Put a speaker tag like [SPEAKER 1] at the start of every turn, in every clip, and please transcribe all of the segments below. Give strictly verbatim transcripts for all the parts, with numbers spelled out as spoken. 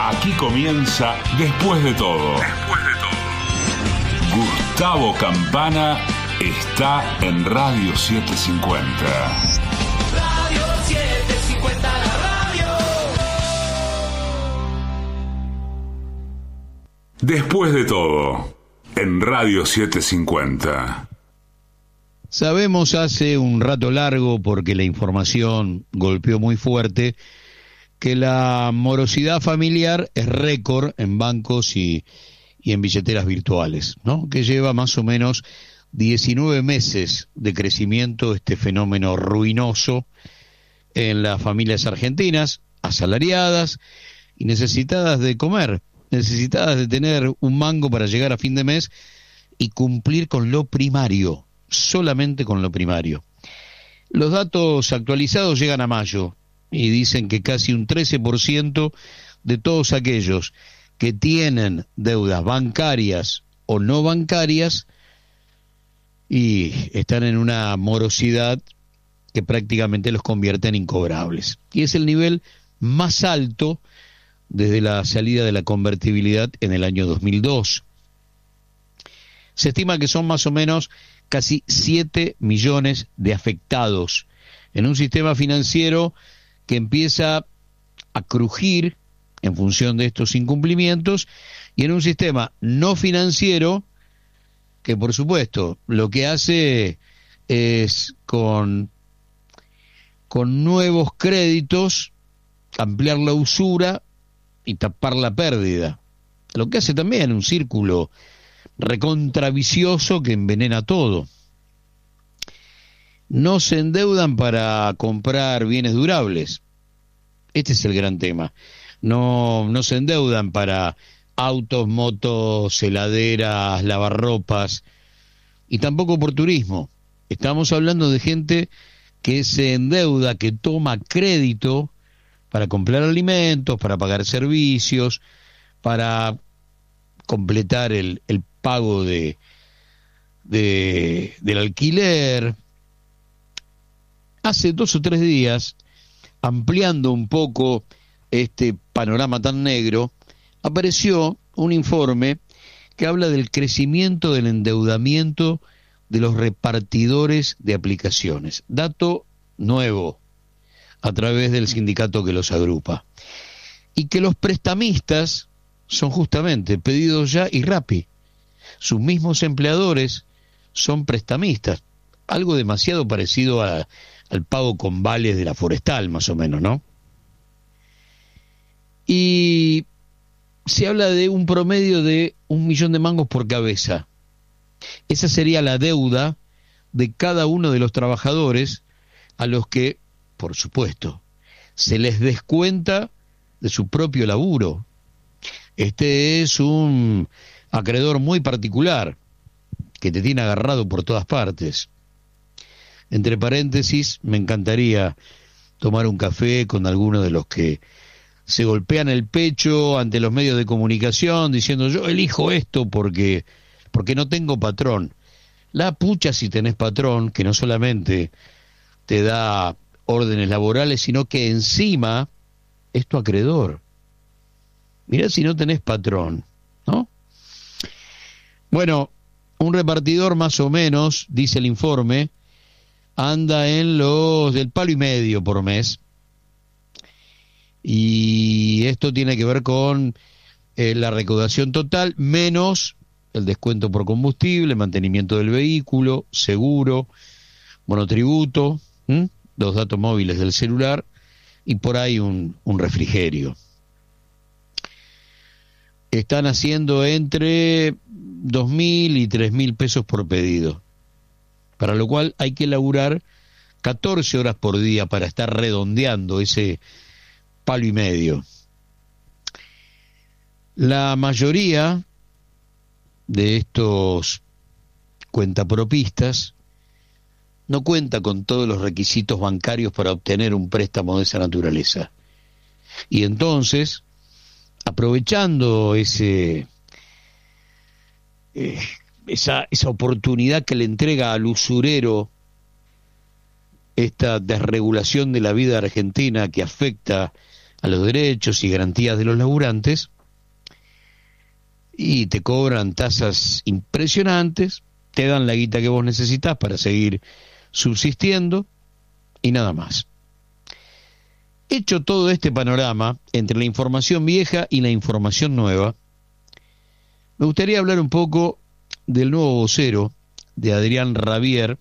[SPEAKER 1] Aquí comienza Después de todo. Después de todo. Gustavo Campana está en Radio setecientos cincuenta.
[SPEAKER 2] Radio setecientos cincuenta, la radio.
[SPEAKER 1] Después de todo, en Radio setecientos cincuenta.
[SPEAKER 3] Sabemos hace un rato largo, porque la información golpeó muy fuerte, que la morosidad familiar es récord en bancos y, y en billeteras virtuales, ¿no? Que lleva más o menos diecinueve meses de crecimiento este fenómeno ruinoso en las familias argentinas, asalariadas y necesitadas de comer, necesitadas de tener un mango para llegar a fin de mes y cumplir con lo primario, solamente con lo primario. Los datos actualizados llegan a mayo y dicen que casi un trece por ciento de todos aquellos que tienen deudas bancarias o no bancarias y están en una morosidad que prácticamente los convierte en incobrables. Y es el nivel más alto desde la salida de la convertibilidad en el año dos mil dos. Se estima que son más o menos casi siete millones de afectados en un sistema financiero que empieza a crujir en función de estos incumplimientos, y en un sistema no financiero que, por supuesto, lo que hace es con, con nuevos créditos ampliar la usura y tapar la pérdida. Lo que hace también un círculo recontravicioso que envenena todo. No se endeudan para comprar bienes durables. Este es el gran tema. No, no se endeudan para autos, motos, heladeras, lavarropas, y tampoco por turismo. Estamos hablando de gente que se endeuda, que toma crédito para comprar alimentos, para pagar servicios, para completar el, el pago de, de del alquiler. Hace dos o tres días, ampliando un poco este panorama tan negro, apareció un informe que habla del crecimiento del endeudamiento de los repartidores de aplicaciones. Dato nuevo a través del sindicato que los agrupa. Y que los prestamistas son justamente Pedidos Ya y Rappi. Sus mismos empleadores son prestamistas. Algo demasiado parecido a, al pago con vales de la forestal, más o menos, ¿no? Y se habla de un promedio de un millón de mangos por cabeza. Esa sería la deuda de cada uno de los trabajadores, a los que, por supuesto, se les descuenta de su propio laburo. Este es un acreedor muy particular, que te tiene agarrado por todas partes. Entre paréntesis, me encantaría tomar un café con alguno de los que se golpean el pecho ante los medios de comunicación diciendo: yo elijo esto porque, porque no tengo patrón. La pucha si tenés patrón, que no solamente te da órdenes laborales, sino que encima es tu acreedor. Mirá si no tenés patrón, ¿no? Bueno, un repartidor más o menos, dice el informe, anda en los del palo y medio por mes. Y esto tiene que ver con eh, la recaudación total, menos el descuento por combustible, mantenimiento del vehículo, seguro, monotributo, ¿m? Los datos móviles del celular y por ahí un, un refrigerio. Están haciendo entre dos mil y tres mil pesos por pedido, para lo cual hay que laburar catorce horas por día para estar redondeando ese palo y medio. La mayoría de estos cuentapropistas no cuenta con todos los requisitos bancarios para obtener un préstamo de esa naturaleza. Y entonces, aprovechando ese eh, esa, esa oportunidad que le entrega al usurero esta desregulación de la vida argentina que afecta a los derechos y garantías de los laburantes y te cobran tasas impresionantes, te dan la guita que vos necesitas para seguir subsistiendo y nada más. Hecho todo este panorama entre la información vieja y la información nueva, me gustaría hablar un poco del nuevo vocero de Adrián Rabier,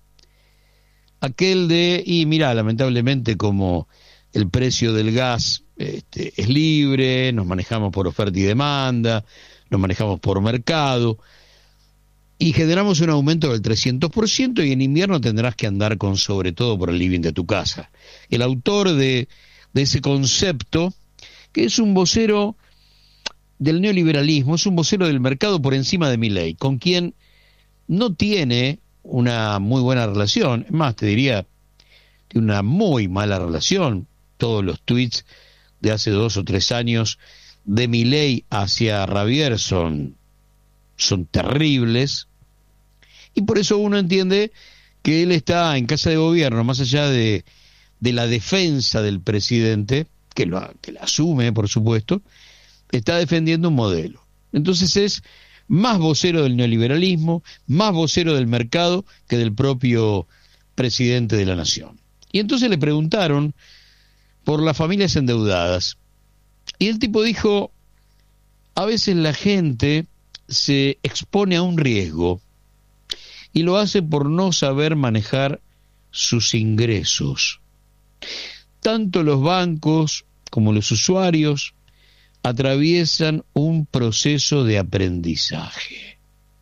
[SPEAKER 3] aquel de, y mirá, lamentablemente como el precio del gas este, es libre, nos manejamos por oferta y demanda, nos manejamos por mercado, y generamos un aumento del trescientos por ciento y en invierno tendrás que andar con sobre todo por el living de tu casa. El autor de, de ese concepto, que es un vocero del neoliberalismo, es un vocero del mercado por encima de Milei, con quien no tiene una muy buena relación, es más, te diría, tiene una muy mala relación. Todos los tweets de hace dos o tres años de Milei hacia Rabier son, son terribles, y por eso uno entiende que él está en casa de gobierno, más allá de, de la defensa del presidente, que lo que la asume, por supuesto, está defendiendo un modelo. Entonces es más vocero del neoliberalismo, más vocero del mercado que del propio presidente de la nación. Y entonces le preguntaron por las familias endeudadas. Y el tipo dijo, a veces la gente se expone a un riesgo y lo hace por no saber manejar sus ingresos. Tanto los bancos como los usuarios atraviesan un proceso de aprendizaje.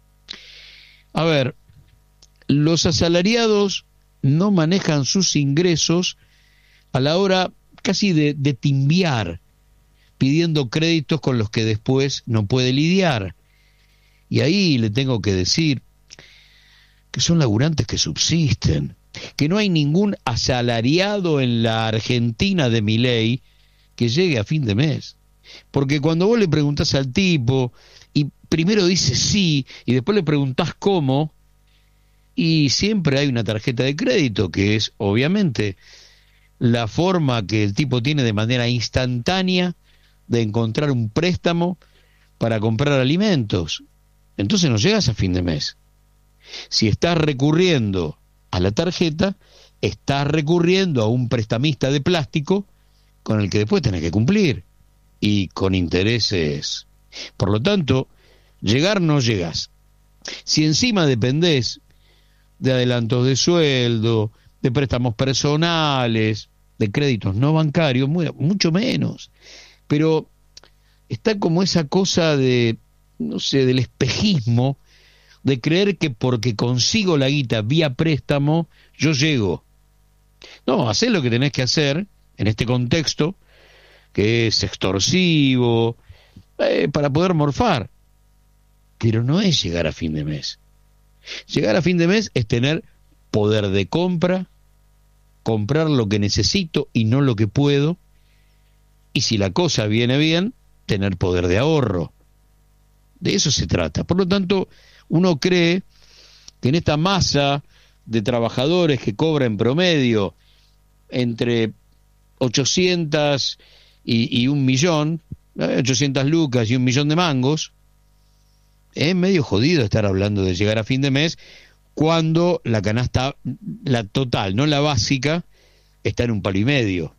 [SPEAKER 3] A ver, los asalariados no manejan sus ingresos a la hora casi de, de timbiar, pidiendo créditos con los que después no puede lidiar. Y ahí le tengo que decir que son laburantes que subsisten, que no hay ningún asalariado en la Argentina de Milei que llegue a fin de mes. Porque cuando vos le preguntás al tipo, y primero dice sí, y después le preguntás cómo, y siempre hay una tarjeta de crédito, que es obviamente la forma que el tipo tiene de manera instantánea de encontrar un préstamo para comprar alimentos. Entonces no llegas a fin de mes. Si estás recurriendo a la tarjeta, estás recurriendo a un prestamista de plástico con el que después tenés que cumplir, y con intereses. Por lo tanto, llegar no llegás. Si encima dependés de adelantos de sueldo, de préstamos personales, de créditos no bancarios, muy, mucho menos. Pero está como esa cosa de, no sé, del espejismo, de creer que porque consigo la guita vía préstamo, yo llego. No, hacés lo que tenés que hacer en este contexto, que es extorsivo, eh, para poder morfar. Pero no es llegar a fin de mes. Llegar a fin de mes es tener poder de compra, comprar lo que necesito y no lo que puedo, y si la cosa viene bien, tener poder de ahorro. De eso se trata. Por lo tanto, uno cree que en esta masa de trabajadores que cobra en promedio entre ochocientas y, y un millón, ochocientas lucas y un millón de mangos, es medio jodido estar hablando de llegar a fin de mes cuando la canasta, la total, no la básica, está en un palo y medio.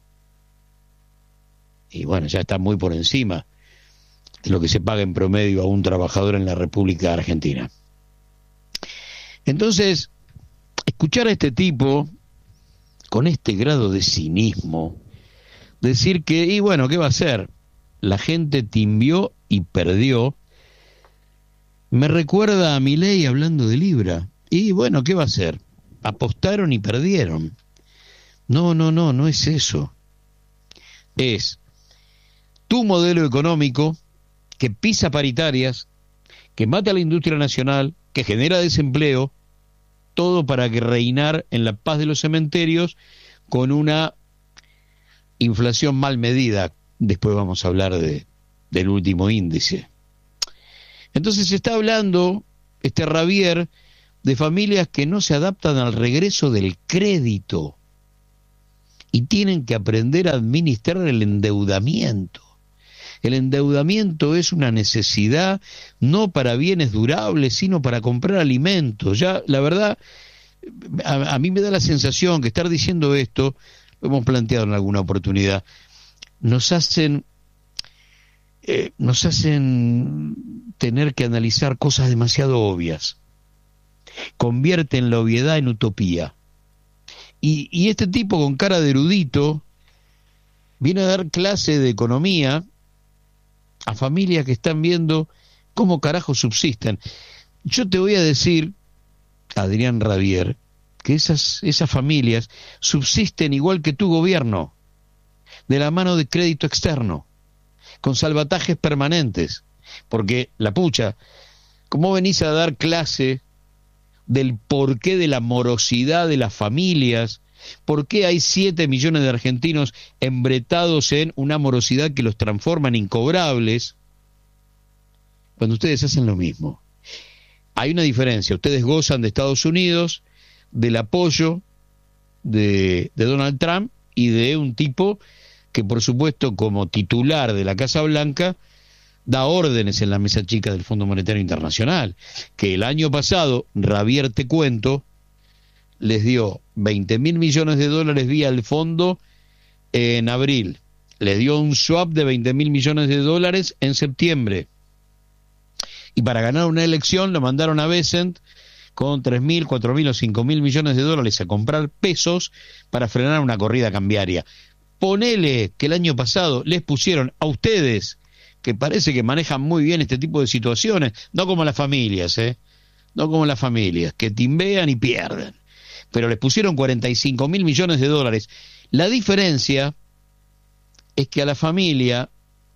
[SPEAKER 3] Y bueno, ya está muy por encima de lo que se paga en promedio a un trabajador en la República Argentina. Entonces, escuchar a este tipo con este grado de cinismo, decir que, y bueno, ¿qué va a hacer? La gente timbió y perdió, me recuerda a Milei hablando de Libra. Y bueno, ¿qué va a hacer? Apostaron y perdieron. No, no, no, no es eso. Es tu modelo económico que pisa paritarias, que mata a la industria nacional, que genera desempleo, todo para que reinar en la paz de los cementerios con una inflación mal medida. Después vamos a hablar de, del último índice. Entonces se está hablando, este Rabier, de familias que no se adaptan al regreso del crédito. y tienen que aprender a administrar el endeudamiento. El endeudamiento es una necesidad no para bienes durables, sino para comprar alimentos. Ya, la verdad, a, a mí me da la sensación que estar diciendo esto, lo hemos planteado en alguna oportunidad, nos hacen, eh, nos hacen tener que analizar cosas demasiado obvias. Convierten la obviedad en utopía. Y, y este tipo con cara de erudito viene a dar clase de economía a familias que están viendo cómo carajo subsisten. Yo te voy a decir, Adrián Rabier, que esas, esas familias subsisten igual que tu gobierno, de la mano de crédito externo, con salvatajes permanentes, porque la pucha, ¿cómo venís a dar clase del porqué de la morosidad de las familias? ¿Por qué hay siete millones de argentinos embretados en una morosidad que los transforma en incobrables? Cuando ustedes hacen lo mismo. Hay una diferencia. Ustedes gozan de Estados Unidos, del apoyo de, de Donald Trump y de un tipo que, por supuesto, como titular de la Casa Blanca, da órdenes en la mesa chica del Fondo Monetario Internacional, que el año pasado, Rabier, te cuento, les dio veinte mil millones de dólares vía el fondo en abril, les dio un swap de veinte mil millones de dólares en septiembre, y para ganar una elección lo mandaron a Bessent con tres mil, cuatro mil o cinco mil millones de dólares a comprar pesos para frenar una corrida cambiaria. Ponele que el año pasado les pusieron a ustedes, que parece que manejan muy bien este tipo de situaciones, no como las familias, ¿eh? No como las familias, que timbean y pierden. Pero les pusieron cuarenta y cinco mil millones de dólares. La diferencia es que a la familia,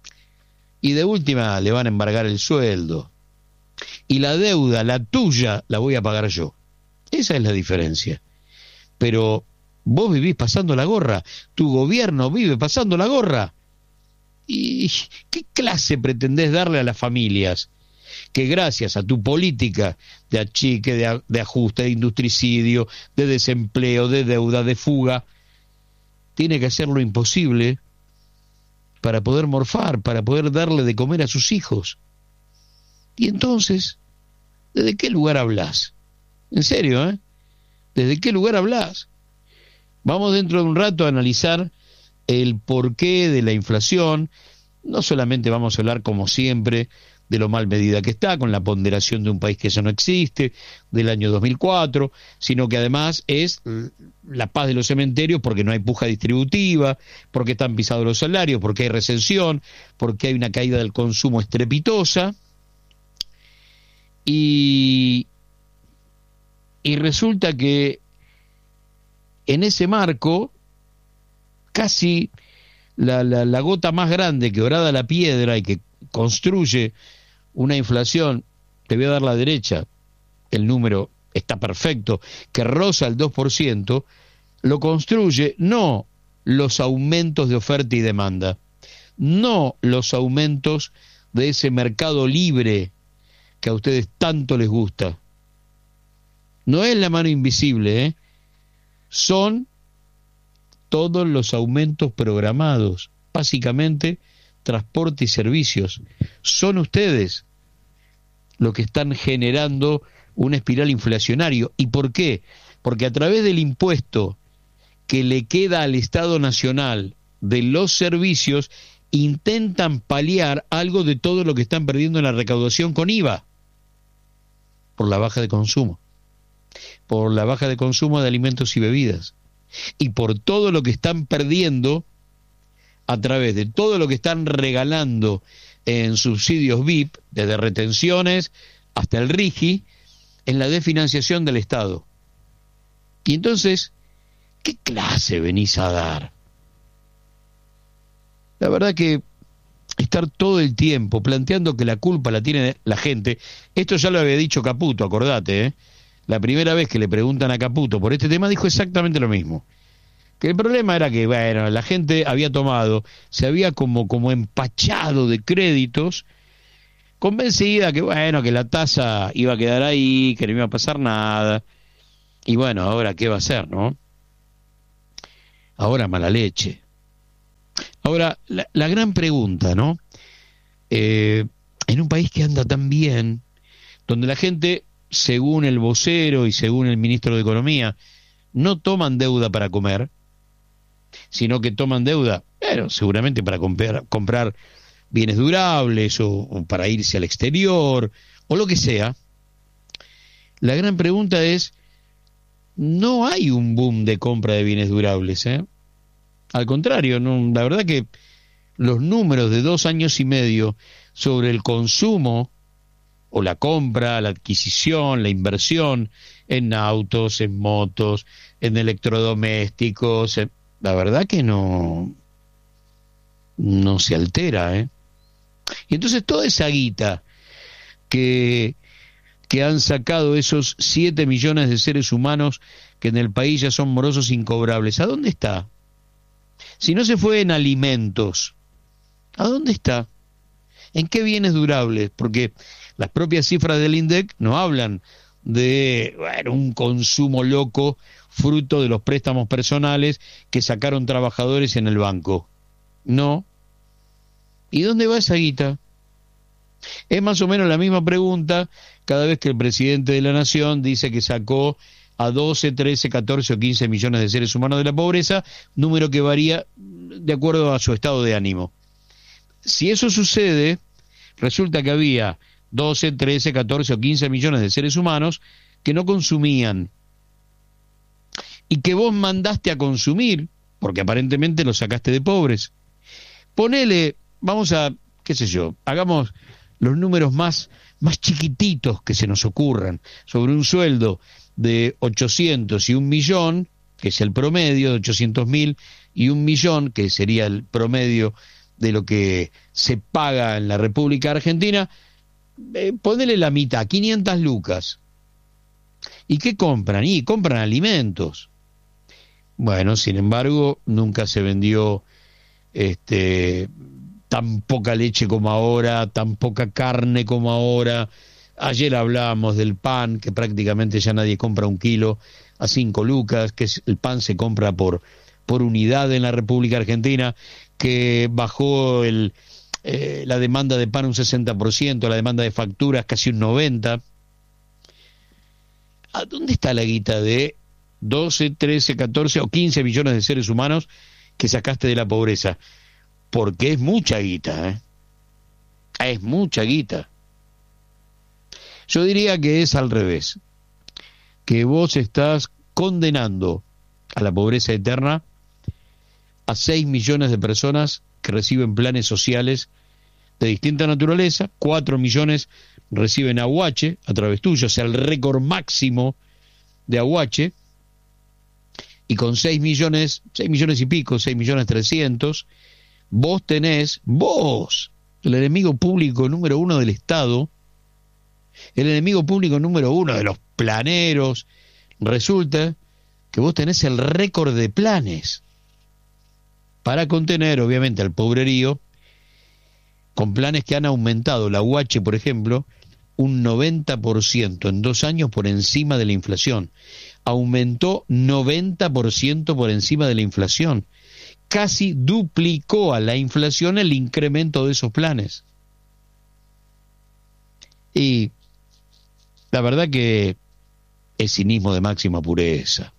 [SPEAKER 3] y de última le van a embargar el sueldo, y la deuda, la tuya, la voy a pagar yo. Esa es la diferencia. Pero vos vivís pasando la gorra, tu gobierno vive pasando la gorra. ¿Y qué clase pretendés darle a las familias que gracias a tu política de achique, de, de ajuste, de industricidio, de desempleo, de deuda, de fuga, tiene que hacer lo imposible para poder morfar, para poder darle de comer a sus hijos? Y entonces, ¿desde qué lugar hablas? En serio, ¿eh? ¿Desde qué lugar hablas? Vamos dentro de un rato a analizar el porqué de la inflación. No solamente vamos a hablar, como siempre, de lo mal medida que está, con la ponderación de un país que ya no existe, del año dos mil cuatro, sino que además es la paz de los cementerios porque no hay puja distributiva, porque están pisados los salarios, porque hay recesión, porque hay una caída del consumo estrepitosa. Y, y resulta que en ese marco, casi la, la, la gota más grande que horada la piedra y que construye una inflación, te voy a dar la derecha, el número está perfecto, que roza el dos por ciento, lo construye no los aumentos de oferta y demanda, no los aumentos de ese mercado libre que a ustedes tanto les gusta. No es la mano invisible, ¿eh? Son todos los aumentos programados, básicamente transporte y servicios. Son ustedes los que están generando una espiral inflacionario. ¿Y por qué? Porque a través del impuesto que le queda al Estado Nacional de los servicios, intentan paliar algo de todo lo que están perdiendo en la recaudación con I V A, por la baja de consumo, por la baja de consumo de alimentos y bebidas, y por todo lo que están perdiendo a través de todo lo que están regalando en subsidios V I P, desde retenciones hasta el RIGI, en la desfinanciación del Estado. Y entonces, ¿qué clase venís a dar? La verdad que estar todo el tiempo planteando que la culpa la tiene la gente, esto ya lo había dicho Caputo, acordate, ¿eh? La primera vez que le preguntan a Caputo por este tema dijo exactamente lo mismo. Que el problema era que, bueno, la gente había tomado, se había como, como empachado de créditos, convencida que, bueno, que la tasa iba a quedar ahí, que no iba a pasar nada. Y bueno, ahora, ¿qué va a hacer, no? ahora mala leche. Ahora, la, la gran pregunta, ¿no? Eh, en un país que anda tan bien, donde la gente, según el vocero y según el ministro de Economía, no toman deuda para comer, sino que toman deuda, bueno, seguramente para comprar, comprar bienes durables o, o para irse al exterior o lo que sea. La gran pregunta es, no hay un boom de compra de bienes durables, ¿eh? Al contrario, no, la verdad que los números de dos años y medio sobre el consumo o la compra, la adquisición, la inversión en autos, en motos, en electrodomésticos, en, la verdad que no, no se altera, ¿eh? Y entonces toda esa guita que, que han sacado esos siete millones de seres humanos que en el país ya son morosos incobrables, ¿a dónde está? Si no se fue en alimentos, ¿a dónde está? ¿En qué bienes durables? Porque las propias cifras del INDEC no hablan de, bueno, un consumo loco fruto de los préstamos personales que sacaron trabajadores en el banco. No. ¿Y dónde va esa guita? Es más o menos la misma pregunta cada vez que el presidente de la Nación dice que sacó a doce, trece, catorce o quince millones de seres humanos de la pobreza, número que varía de acuerdo a su estado de ánimo. Si eso sucede, resulta que había doce, trece, catorce o quince millones de seres humanos que no consumían y que vos mandaste a consumir, porque aparentemente los sacaste de pobres. Ponele, vamos a, qué sé yo, hagamos los números más, más chiquititos que se nos ocurran, sobre un sueldo de ochocientos y un millón, que es el promedio de ochocientos mil, y un millón, que sería el promedio de lo que se paga en la República Argentina, eh, ponele la mitad, quinientas lucas. ¿Y qué compran? Y compran alimentos. Bueno, sin embargo, nunca se vendió este tan poca leche como ahora, tan poca carne como ahora. Ayer hablábamos del pan, que prácticamente ya nadie compra un kilo a cinco lucas, que es, el pan se compra por, por unidad en la República Argentina, que bajó el, eh, la demanda de pan un sesenta por ciento, la demanda de facturas casi un noventa por ciento. ¿A dónde está la guita de doce, trece, catorce o quince millones de seres humanos que sacaste de la pobreza? Porque es mucha guita, ¿eh? Es mucha guita. Yo diría que es al revés, que vos estás condenando a la pobreza eterna a seis millones de personas que reciben planes sociales de distinta naturaleza, cuatro millones reciben aguache a través tuyo, o sea, el récord máximo de aguache, y con seis millones, seis millones y pico, seis millones trescientos, vos tenés, vos, el enemigo público número uno del Estado, el enemigo público número uno de los planeros, resulta que vos tenés el récord de planes para contener, obviamente, al pobrerío, con planes que han aumentado la U H, por ejemplo, un noventa por ciento en dos años por encima de la inflación. Aumentó noventa por ciento por encima de la inflación. Casi duplicó a la inflación el incremento de esos planes. Y la verdad que es cinismo de máxima pureza.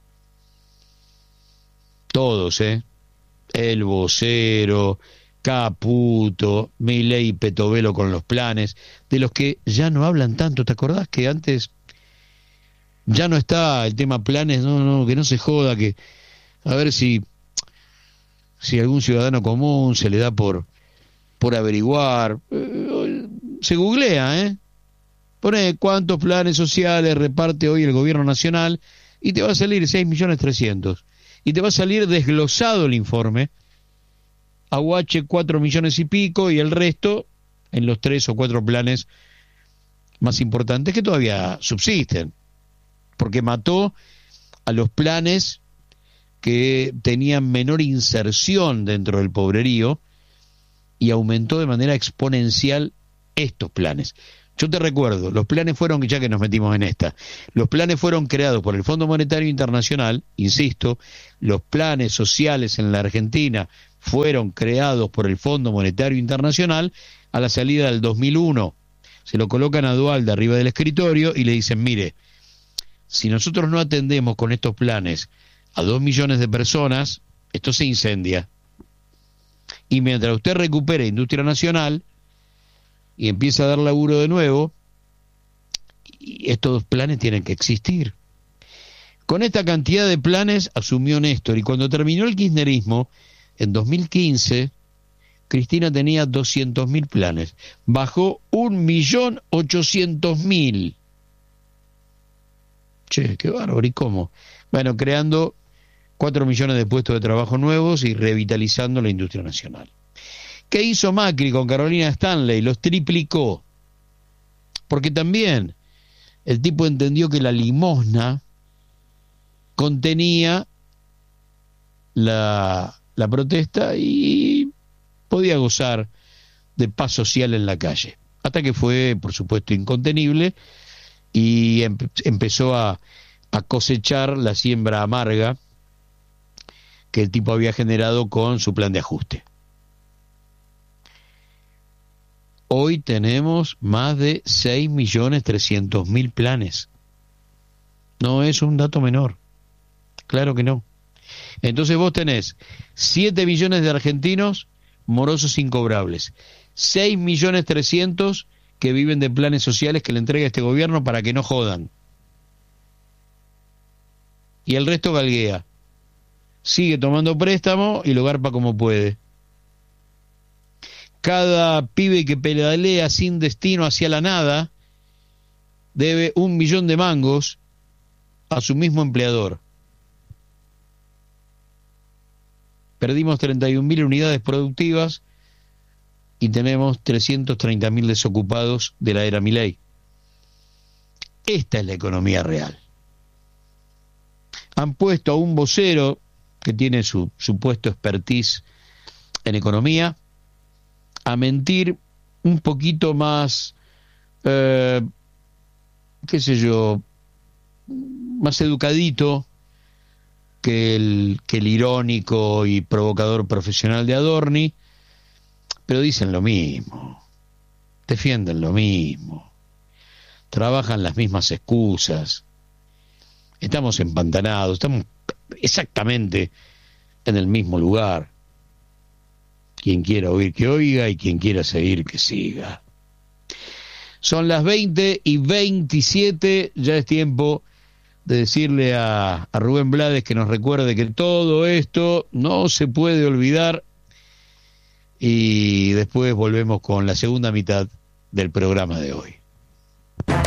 [SPEAKER 3] Todos, ¿eh? El vocero, Caputo, Milei y Petovelo con los planes, de los que ya no hablan tanto. ¿Te acordás que antes ya no está el tema planes? No, no, que no se joda, que a ver si si algún ciudadano común se le da por por averiguar. Se googlea, ¿eh? Pone cuántos planes sociales reparte hoy el gobierno nacional y te va a salir seis millones trescientos. Y te va a salir desglosado el informe. Aguache cuatro millones y pico y el resto en los tres o cuatro planes más importantes que todavía subsisten. Porque mató a los planes que tenían menor inserción dentro del pobrerío y aumentó de manera exponencial estos planes. Yo te recuerdo, los planes fueron, ya que nos metimos en esta, los planes fueron creados por el Fondo Monetario Internacional, insisto, los planes sociales en la Argentina fueron creados por el Fondo Monetario Internacional a la salida del dos mil uno. Se lo colocan a Duhalde arriba del escritorio y le dicen, mire, si nosotros no atendemos con estos planes a dos millones de personas, esto se incendia. Y mientras usted recupere industria nacional y empieza a dar laburo de nuevo, y estos planes tienen que existir. Con esta cantidad de planes asumió Néstor, y cuando terminó el kirchnerismo, en dos mil quince, Cristina tenía doscientos mil planes. Bajó un millón ochocientos mil. Che, qué bárbaro, ¿y cómo? Bueno, creando cuatro millones de puestos de trabajo nuevos y revitalizando la industria nacional. ¿Qué hizo Macri con Carolina Stanley? Los triplicó. Porque también el tipo entendió que la limosna contenía la, la protesta y podía gozar de paz social en la calle. Hasta que fue, por supuesto, incontenible y em- empezó a, a cosechar la siembra amarga que el tipo había generado con su plan de ajuste. Hoy tenemos más de seis millones trescientos mil planes. No es un dato menor. Claro que no. Entonces vos tenés siete millones de argentinos morosos incobrables, seis millones trescientos que viven de planes sociales que le entrega este gobierno para que no jodan. Y el resto galguea. Sigue tomando préstamo y lo garpa como puede. Cada pibe que pedalea sin destino hacia la nada debe un millón de mangos a su mismo empleador. Perdimos treinta y un mil unidades productivas y tenemos trescientos treinta mil desocupados de la era Milei. Esta es la economía real. Han puesto a un vocero que tiene su supuesto expertise en economía a mentir un poquito más, eh, qué sé yo, más educadito que el, que el irónico y provocador profesional de Adorni, pero dicen lo mismo, defienden lo mismo, trabajan las mismas excusas, estamos empantanados, estamos exactamente en el mismo lugar. Quien quiera oír que oiga y quien quiera seguir que siga. Son las veinte y veintisiete, ya es tiempo de decirle a, a Rubén Blades que nos recuerde que todo esto no se puede olvidar, y después volvemos con la segunda mitad del programa de hoy.